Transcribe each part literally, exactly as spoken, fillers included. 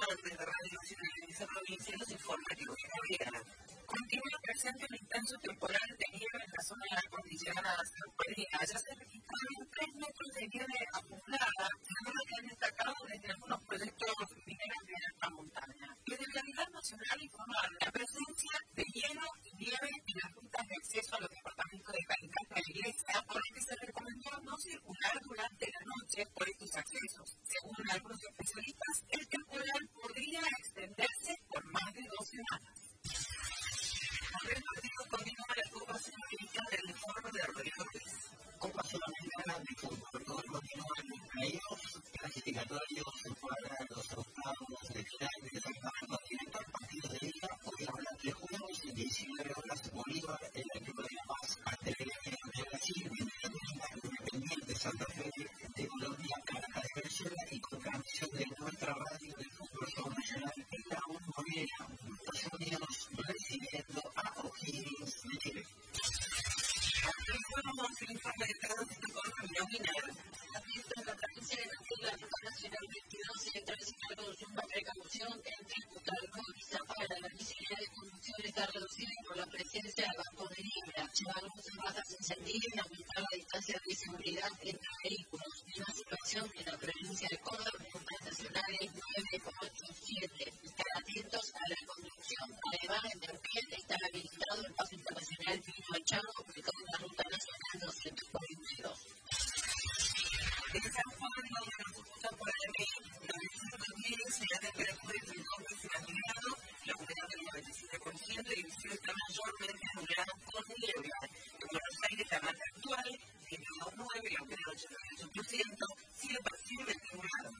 de la Radio Nacional en esa provincia nos informa que hoy Javiera continúa presente un intenso temporal de nieve en la zona de las cordilleradas campeanas. Ya se registraron tres metros de nieve acumulada, según que han destacado desde algunos proyectos mineros de alta montaña. Desde la Unidad Nacional informa la presencia de hielo y nieve en las rutas de acceso a los departamentos de Calicanto y Iglesia, por lo que se recomendó no circular durante la noche por estos accesos. Según algunos especialistas, el temporal podría extenderse por más de dos semanas. El partido continúa la Copa Sudamericana del Foro de Alrededores. Copa Sudamericana de Fútbol, todo continúa en los playoffs clasificatorios para los octavos de final de la etapa directa al partido de ida. Hoy habrá tres juegos en diecinueve horas. Bolívar, el equipo de La Paz, ante el de Brasil, Independiente Santa Fe de Colombia, Caracas de Venezuela y con transmisión de nuestra radio de fútbol nacional en la Bombonera, Estados Unidos, recibiendo a O'Higgins de Chile. Actualizamos el informe de tránsito con Camilo Minar. Abierto en la provincia de la Ruta Nacional veintidós se transita con suma precaución entre Putalco y Zapala. La visibilidad de conducción está reducida por la presencia de bancos de niebla. Llevar luces bajas encendidas y aumentar la distancia de seguridad entre vehículos. Una situación que en la provincia de Córdoba, rutas nacionales nueve, ocho, siete. Están atentos a la conducción. Además, en Neuquén está habilitado el paso internacional Pino Machado, ubicado en la Ruta Nacional doscientos cuarenta y dos. En San Juan, donde nos ocupa por el M I, la vecina también se ha temperatura entre el dos y el grado, la humedad del noventa y siete por ciento y el cielo está mayormente nublado con niebla. En Buenos Aires, la masa actual, veintidós punto nueve, la humedad del ochenta y ocho por ciento, cielo parcialmente nublado.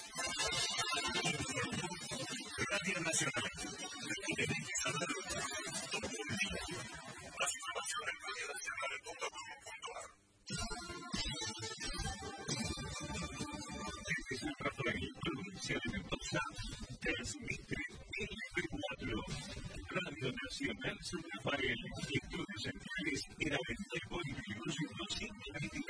Radio Nacional, la televisada de todo el día. Más información en radio nacional punto com punto a r. Desde San Rafael, provincia de Mendoza, transmite L P cuatro, Radio Nacional San Rafael, estudios centrales en Avenida Polígono ciento veinte.